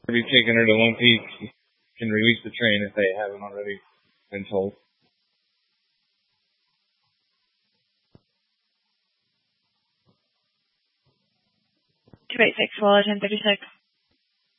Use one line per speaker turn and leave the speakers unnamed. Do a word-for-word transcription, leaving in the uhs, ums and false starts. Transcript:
be taking her to Lone Peak can release the train if they haven't already been told.
two eight six, Walla ten thirty-six.